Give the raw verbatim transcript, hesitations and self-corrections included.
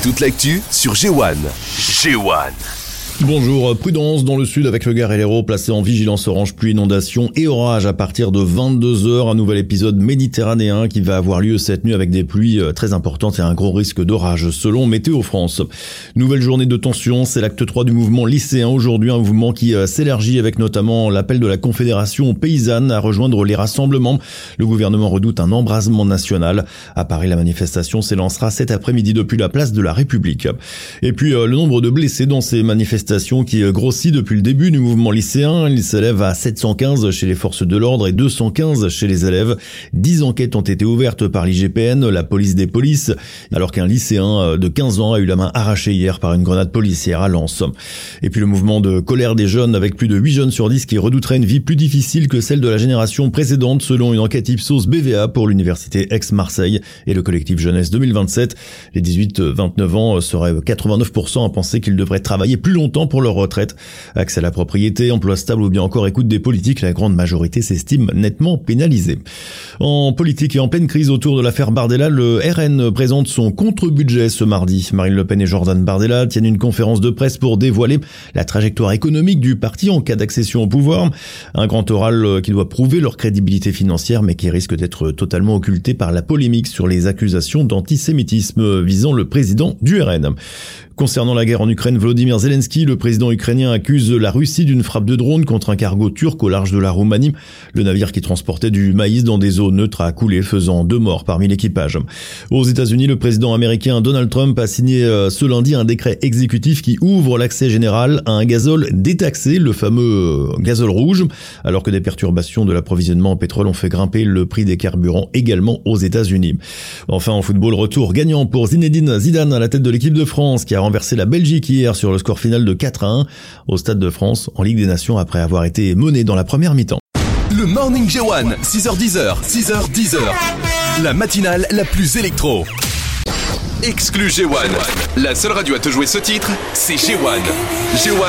toute l'actu sur G un. G un. Bonjour, prudence dans le sud avec le Gard et l'Hérault placés en vigilance orange pluie, inondation et orage à partir de vingt-deux heures. Un nouvel épisode méditerranéen qui va avoir lieu cette nuit avec des pluies très importantes et un gros risque d'orage selon Météo France. Nouvelle journée de tension, c'est l'acte trois du mouvement lycéen aujourd'hui, un mouvement qui s'élargit avec notamment l'appel de la Confédération paysanne à rejoindre les rassemblements. Le gouvernement redoute un embrasement national. À Paris, la manifestation s'élancera cet après-midi depuis la place de la République. Et puis le nombre de blessés dans ces manifestations qui grossit depuis le début du mouvement lycéen. Il s'élève à sept cent quinze chez les forces de l'ordre et deux cent quinze chez les élèves. dix enquêtes ont été ouvertes par l'I G P N, la police des polices, alors qu'un lycéen de quinze ans a eu la main arrachée hier par une grenade policière à Lens. Et puis le mouvement de colère des jeunes avec plus de huit jeunes sur dix qui redouteraient une vie plus difficile que celle de la génération précédente selon une enquête Ipsos B V A pour l'université Aix-Marseille et le collectif Jeunesse deux mille vingt-sept. Les dix-huit vingt-neuf ans seraient quatre-vingt-neuf pour cent à penser qu'ils devraient travailler plus longtemps pour leur retraite. Accès à la propriété, emploi stable ou bien encore écoute des politiques, la grande majorité s'estime nettement pénalisée. En politique et en pleine crise autour de l'affaire Bardella, le R N présente son contre-budget ce mardi. Marine Le Pen et Jordan Bardella tiennent une conférence de presse pour dévoiler la trajectoire économique du parti en cas d'accession au pouvoir. Un grand oral qui doit prouver leur crédibilité financière mais qui risque d'être totalement occulté par la polémique sur les accusations d'antisémitisme visant le président du R N. Concernant la guerre en Ukraine, Volodymyr Zelensky, le président ukrainien, accuse la Russie d'une frappe de drone contre un cargo turc au large de la Roumanie. Le navire qui transportait du maïs dans des eaux neutres a coulé, faisant deux morts parmi l'équipage. Aux États-Unis, le président américain Donald Trump a signé ce lundi un décret exécutif qui ouvre l'accès général à un gazole détaxé, le fameux gazole rouge, alors que des perturbations de l'approvisionnement en pétrole ont fait grimper le prix des carburants également aux États-Unis. Enfin, en football, retour gagnant pour Zinedine Zidane à la tête de l'équipe de France qui a renversé la Belgique hier sur le score final de quatre à un au Stade de France en Ligue des Nations après avoir été mené dans la première mi-temps. Le Morning G un, six heures dix, six heures dix. La matinale la plus électro. Exclu G un. La seule radio à te jouer ce titre, c'est G un. G un.